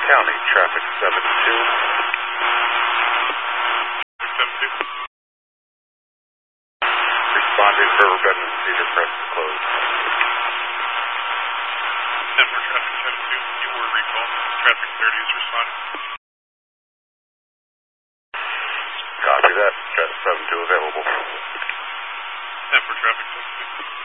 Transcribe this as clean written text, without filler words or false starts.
County, traffic 72. 72. Responding for Riverbend and Cedar Crest closed. 10 for traffic 72. You were recalled. Traffic 30 is responding. Copy that. Traffic 72 available. 10 for traffic 72.